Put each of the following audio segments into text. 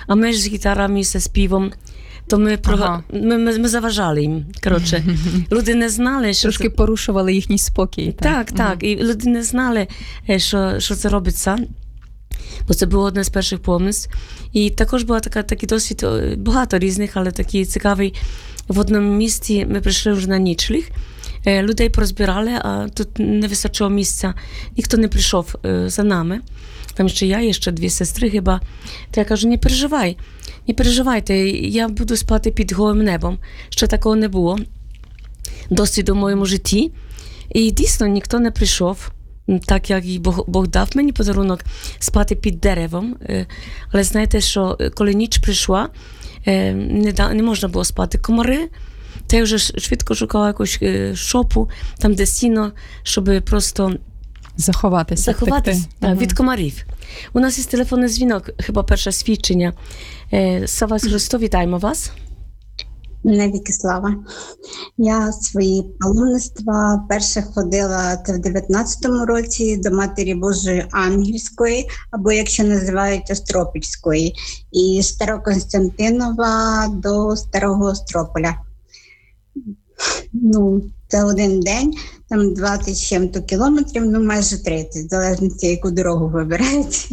а ми ж з гітарами і зі співом, то ми заважали їм. Коротше, люди не знали, що трошки порушували їхній спокій. Так. І люди не знали, що це робиться. Бо це було одне з перших паломництв. І також була такий досвід, багато різних, але такий цікавий. В одному місці ми прийшли вже на нічліг, людей порозбирали, а тут не вистачило місця. Ніхто не прийшов за нами. Там ще я, є ще 2 сестри хіба. То я кажу, не переживайте, я буду спати під голим небом. Ще такого не було. Досвіду в моєму житті. І дійсно ніхто не прийшов. Так, як і Бог дав мені подарунок спати під деревом. Але знаєте, що коли ніч прийшла, не можна було спати. Комари, то я вже швидко шукала якусь шопу, там де сіно, щоб просто заховатися від комарів. У нас є телефонний дзвінок, хіба перше свідчення. Слава Христу, вітаємо вас. Навіки слава. Я свої паломництва перше ходила це в 19-му році до Матері Божої Ангельської, або, якщо називають, Остропільської, і з Староконстантинова до Старого Острополя. Це один день, там 20 з чим-то кілометрів, майже 30, в залежності, яку дорогу вибирають.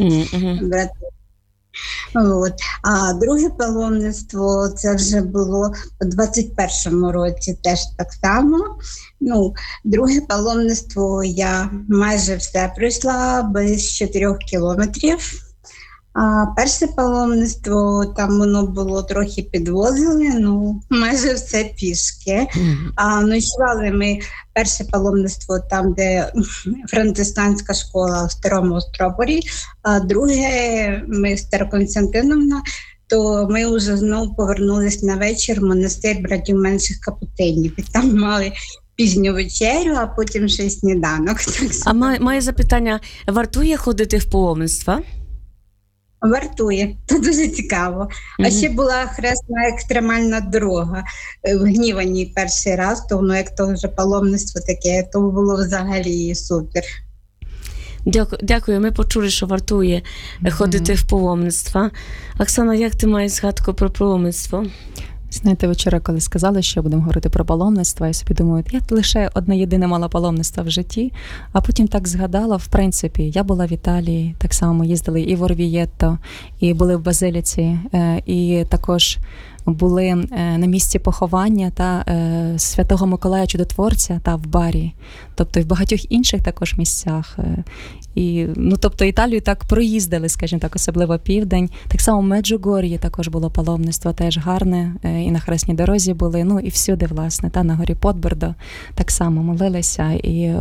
А друге паломництво це вже було у 21-му році, теж так само. Друге паломництво я майже все пройшла без 4 кілометрів. А перше паломництво, там воно було трохи підвозили, майже все пішки. А ночували ми перше паломництво там, де францисканська школа в Старому Острополі, а друге ми з Староконстантиновна, то ми вже знову повернулись на вечір в монастир братів менших капуцинів. І там мали пізню вечерю, а потім ще й сніданок. А моє запитання, вартує ходити в паломництва? Вартує, це дуже цікаво. А ще була хресна екстремальна дорога в Гнівані перший раз, то воно як то вже паломництво таке, то було взагалі супер. Дякую, ми почули, що вартує ходити в паломництва. Оксана, як ти маєш згадку про паломництво? Знаєте, вчора, коли сказали, що будемо говорити про паломництво, я собі думаю, я лише одне єдине мала паломництво в житті, а потім так згадала, в принципі, я була в Італії, так само ми їздили і в Орвієтто, і були в Базиліці, і також були на місці поховання Святого Миколая Чудотворця в Барі, тобто і в багатьох інших також місцях. І, тобто Італію так проїздили, скажімо так, особливо південь. Так само в Меджугор'ї також було паломництво, теж гарне, і на Хресній дорозі були, і всюди, власне, на горі Подбордо так само молилися, і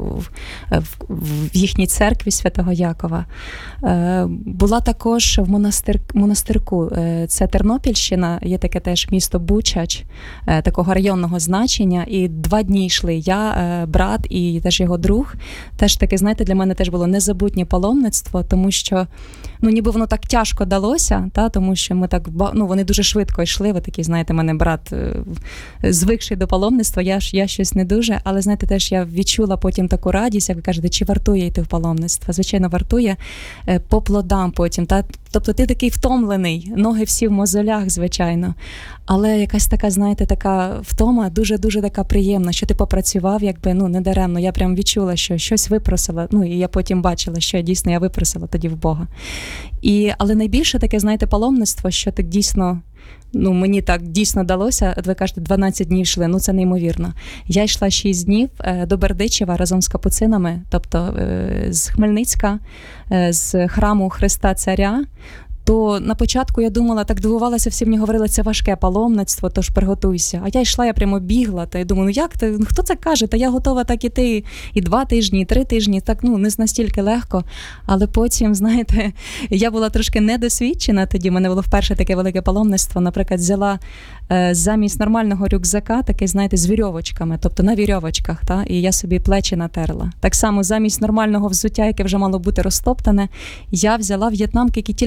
в їхній церкві Святого Якова. Була також в монастирку, це Тернопільщина, є таке теж місто Бучач, такого районного значення, і 2 дні йшли я, брат і теж його друг. Теж таке, знаєте, для мене теж було незабутнє паломництво, тому що, ніби воно так тяжко далося, тому що ми так, вони дуже швидко йшли, ви такі, знаєте, мене брат звикший до паломництва, я щось не дуже, але, знаєте, теж я відчула потім таку радість, як ви кажете, чи вартує йти в паломництво? Звичайно, вартує, по плодам потім, тобто ти такий втомлений, ноги всі в мозолях, звичайно, але якась така, знаєте, така втома, дуже-дуже така приємна, що ти попрацював, якби, не даремно, я прям відчула, що щось випросила, і я потім бачила, що дійсно я випросила тоді в Бога. Але найбільше таке, знаєте, паломництво, що так дійсно, мені так дійсно далося, ви кажете, 12 днів йшли, це неймовірно. Я йшла 6 днів до Бердичева разом з капуцинами, тобто з Хмельницька, з храму Христа Царя, то на початку я думала, так дивувалася, всі мені говорили, це важке паломництво, тож приготуйся. А я йшла, я прямо бігла, та я думаю, як ти, хто це каже? Та я готова так іти і 2 тижні, і 3 тижні, так, не настільки легко. Але потім, знаєте, я була трошки недосвідчена тоді, в мене було вперше таке велике паломництво, наприклад, взяла замість нормального рюкзака, такий, знаєте, з вірьовочками, тобто на вірьовочках, і я собі плечі натерла. Так само замість нормального взуття, яке вже мало бути розтоптане, я взяла в'єтнамки, які тільки купила.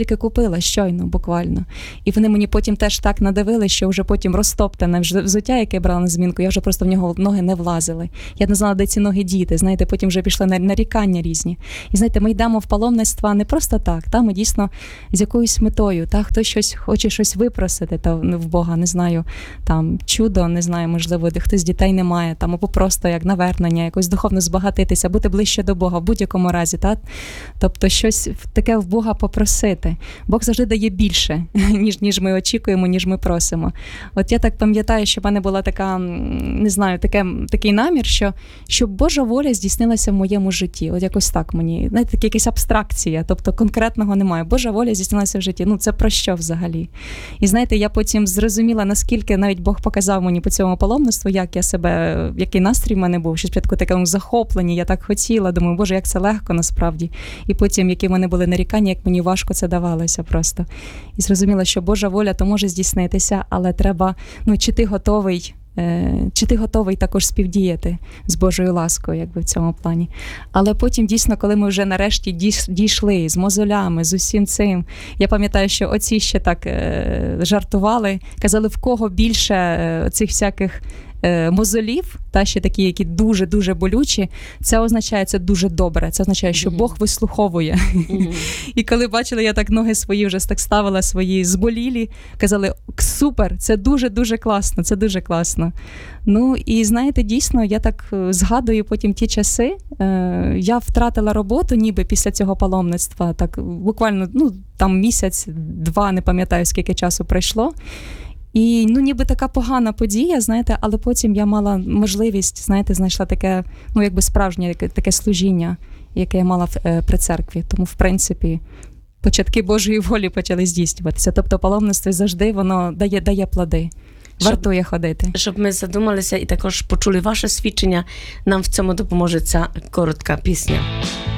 ходила щойно, буквально. І вони мені потім теж так надавили, що вже потім розтоптане взуття, яке я брала на змінку, я вже просто в нього ноги не влазили. Я не знала, де ці ноги діти. Знаєте, потім вже пішли нарікання різні. І знаєте, ми йдемо в паломництва не просто так, ми дійсно з якоюсь метою. Хтось щось хоче щось випросити в Бога, не знаю, там чудо, не знаю, можливо, хтось дітей не має, або просто як навернення, якось духовно збагатитися, бути ближче до Бога в будь-якому разі. Тобто щось таке в Бога попросити. Бог завжди дає більше, ніж ми очікуємо, ніж ми просимо. От я так пам'ятаю, що в мене була така, не знаю, такий намір, щоб Божа воля здійснилася в моєму житті. От якось так мені, знаєте, така якась абстракція, тобто конкретного немає. Божа воля здійснилася в житті. Це про що взагалі? І знаєте, я потім зрозуміла, наскільки навіть Бог показав мені по цьому паломництву, як я себе, який настрій в мене був, що спочатку такому захопленні, я так хотіла, думаю, Боже, як це легко насправді. І потім, які в мене були нарікання, як мені важко це давалося просто. І зрозуміла, що Божа воля то може здійснитися, але треба, чи ти готовий також співдіяти з Божою ласкою, якби в цьому плані. Але потім, дійсно, коли ми вже нарешті дійшли з мозолями, з усім цим, я пам'ятаю, що отці ще так жартували, казали, в кого більше цих всяких мозолів, ще такі, які дуже-дуже болючі, це означає, це дуже добре. Це означає, що Бог вислуховує. І коли бачили, я так ноги свої вже так ставила, свої зболілі, казали, супер, це дуже-дуже класно, це дуже класно. І знаєте, дійсно, я так згадую потім ті часи, я втратила роботу ніби після цього паломництва, так буквально, там місяць-два, не пам'ятаю, скільки часу пройшло. І, ніби така погана подія, знаєте, але потім я мала можливість, знаєте, знайшла таке, якби справжнє таке служіння, яке я мала при церкві. Тому, в принципі, початки Божої волі почали здійснюватися. Тобто паломництво завжди, воно дає плоди. Вартує ходити. Щоб ми задумалися і також почули ваше свідчення, нам в цьому допоможе ця коротка пісня.